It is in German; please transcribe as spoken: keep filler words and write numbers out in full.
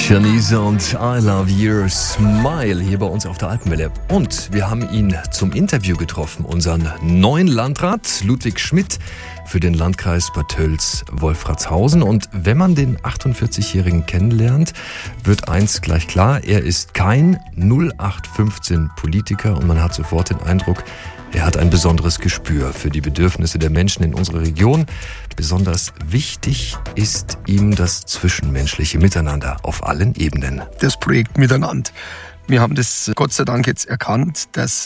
Shanice und I Love Your Smile hier bei uns auf der Alpenwelle. Und wir haben ihn zum Interview getroffen, unseren neuen Landrat Ludwig Schmidt für den Landkreis Bad Tölz-Wolfratshausen. Und wenn man den achtundvierzigjährigen kennenlernt, wird eins gleich klar: Er ist kein null acht fünfzehn Politiker und man hat sofort den Eindruck, er hat ein besonderes Gespür für die Bedürfnisse der Menschen in unserer Region. Besonders wichtig ist ihm das zwischenmenschliche Miteinander auf allen Ebenen. Das Projekt Miteinander. Wir haben das Gott sei Dank jetzt erkannt, dass